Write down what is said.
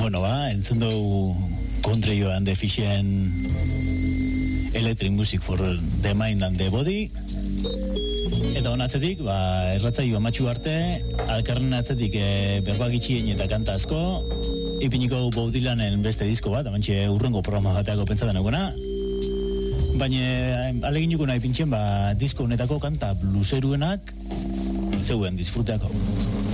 Bueno, entzun dugu Country and the Fishen Electric Music for the Mind and the Body. Eta honatzetik, erratzaio amatxu arte, alkarren atzetik berbak itxien eta kanta asko, ipiniko Bob Dylanen beste disko bat, amantxe urrengo programa bateako pentsatzen egona. Baina alegin jukuna ipintzen, disko honetako kanta bluseruenak zeuen disfruteako.